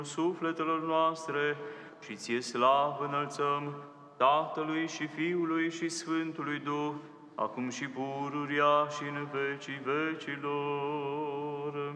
sufletelor noastre și ție slavă înălțăm, Tatălui și Fiului și Sfântului Duh, acum și pururia și în vecii vecilor.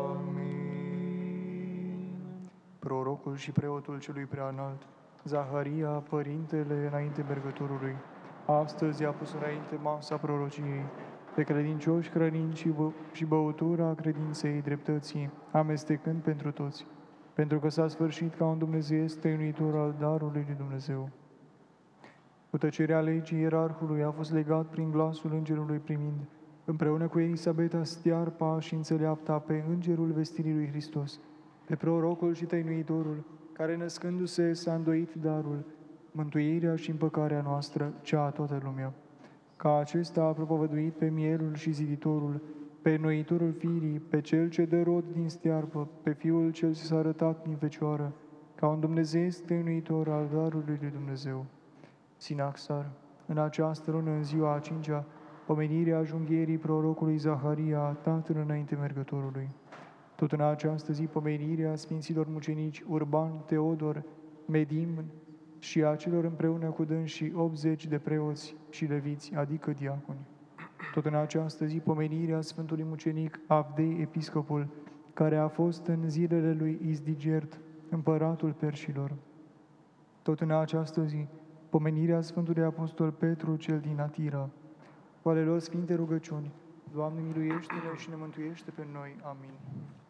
Amin. Prorocul și preotul celui preanalt, Zaharia, părintele înainte mergătorului, astăzi a pus înainte masa prorociei, pe credincioși hrănind și băutura credinței dreptății, amestecând pentru toți, pentru că s-a sfârșit ca un dumnezeiesc tăinuitor al darului lui Dumnezeu. Cu tăcerea legii ierarhului a fost legat prin glasul îngerului primind, împreună cu Elisabeta stearpa și înțeleapta pe îngerul vestirii lui Hristos, pe prorocul și tăinuitorul, care născându-se s-a îndoit darul, mântuirea și împăcarea noastră, cea a toată lumea. Ca acesta a propovăduit pe mielul și ziditorul, pe noitorul firii, pe cel ce dă rod din stearpă, pe fiul cel ce s-a arătat din fecioară, ca un dumnezeiesc tăinuitor al darului lui Dumnezeu. Sinaxar, în această lună, în ziua a cincea, pomenirea ajunghierii prorocului Zaharia, tatăl înainte mergătorului. Tot în această zi, pomenirea Sfinților Mucenici Urban, Teodor, Medim și a celor împreună cu dânsii 80 de preoți și leviți, adică diaconi. Tot în această zi, pomenirea Sfântului Mucenic Avdei, episcopul, care a fost în zilele lui Izdigert, împăratul perșilor. Tot în această zi, pomenirea Sfântului Apostol Petru, cel din Atira. Cu ale lor sfinte rugăciuni, Doamne miluiește-ne și ne mântuiește pe noi. Amin.